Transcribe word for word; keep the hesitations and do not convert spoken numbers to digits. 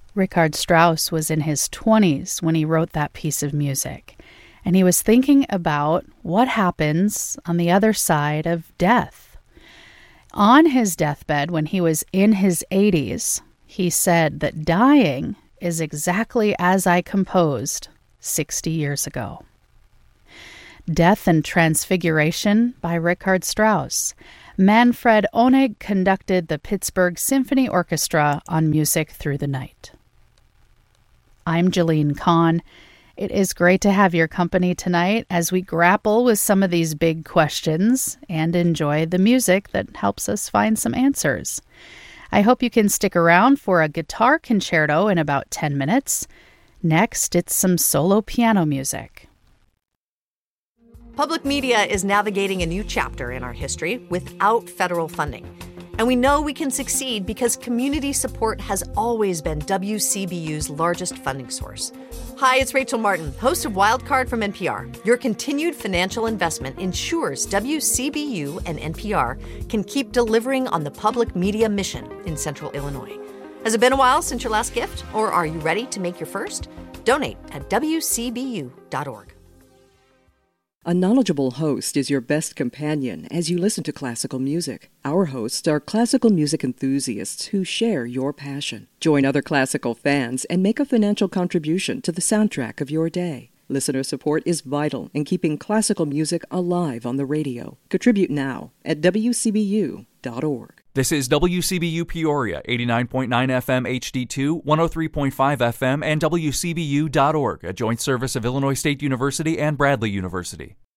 Richard Strauss was in his twenties when he wrote that piece of music, and he was thinking about what happens on the other side of death. On his deathbed, when he was in his eighties, he said that dying is exactly as I composed sixty years ago. Death and Transfiguration by Richard Strauss. Manfred Honig conducted the Pittsburgh Symphony Orchestra on Music Through the Night. I'm Jalene Kahn. It is great to have your company tonight as we grapple with some of these big questions and enjoy the music that helps us find some answers. I hope you can stick around for a guitar concerto in about ten minutes. Next, it's some solo piano music. Public media is navigating a new chapter in our history without federal funding. And we know we can succeed because community support has always been W C B U's largest funding source. Hi, it's Rachel Martin, host of Wildcard from N P R. Your continued financial investment ensures W C B U and N P R can keep delivering on the public media mission in Central Illinois. Has it been a while since your last gift, or are you ready to make your first? Donate at W C B U dot org. A knowledgeable host is your best companion as you listen to classical music. Our hosts are classical music enthusiasts who share your passion. Join other classical fans and make a financial contribution to the soundtrack of your day. Listener support is vital in keeping classical music alive on the radio. Contribute now at W C B U dot org. This is W C B U Peoria, eighty-nine point nine F M H D two, one oh three point five F M, and W C B U dot org, a joint service of Illinois State University and Bradley University.